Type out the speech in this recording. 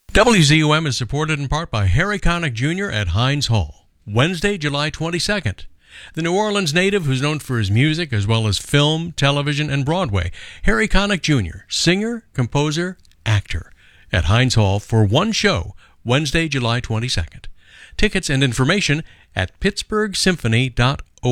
WZUM is supported in part by Harry Connick Jr. at Heinz Hall. Wednesday, July 22nd. The New Orleans native who's known for his music as well as film, television, and Broadway, Harry Connick Jr., singer, composer, actor, at Heinz Hall for one show, Wednesday, July 22nd. Tickets and information at pittsburghsymphony.org.